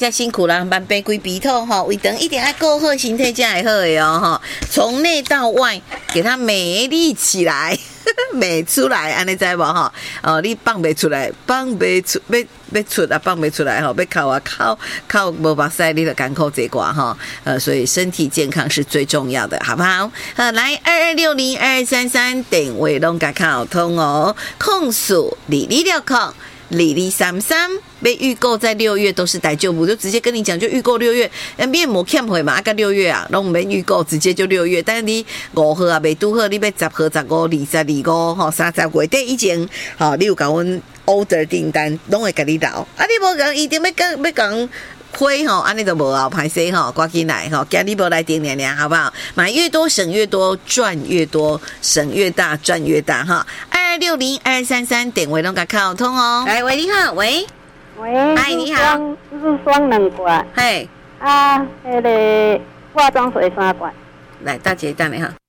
家辛苦了，慢杯规鼻痛哈，胃肠一定要够好，身体才会好的哦哈。从内到外给它美丽起来，美出来，安尼知无哈？你放不出来，放不出，要出啊，放不出来哈，要靠啊靠无目屎，你就艰苦这寡哈。所以身体健康是最重要的，好不好？来22602233电话拢甲靠通哦，控诉2260。2233被预购在6月都是大丈夫，就直接跟你讲，就预购6月，面膜欠回嘛，个6月啊，拢没预购，直接就6月。但是你5号啊未拄好，你要10号、15、22、25、30月底以前，好，你有甲阮 order 订单，拢会甲你留。啊，你无讲一定要讲。亏吼，安尼就无啊，歹势吼，赶紧来吼，今日无来点点好不好？买越多省越多，赚越多，省越大，赚越大哈。22602233电话拢甲靠通哦。来，喂，你好，喂，哎，你好， 日霜2罐， 嘿， 那个化妆水3罐。 来，大姐等一下。